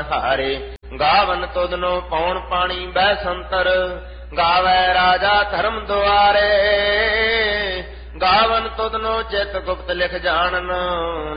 ਹਾਰੇ। ਗਾਵਨ ਤੁਧਨੋ ਪੌਣ ਪਾਣੀ ਬਹਿ ਸੰਤਰ, ਗਾਵੈ ਰਾਜਾ ਧਰਮ ਦੁਆਰੇ। ਗਾਵਨ ਤੁਧਨੋ ਚਿਤ ਗੁਪਤ ਲਿਖ ਜਾਣਨ,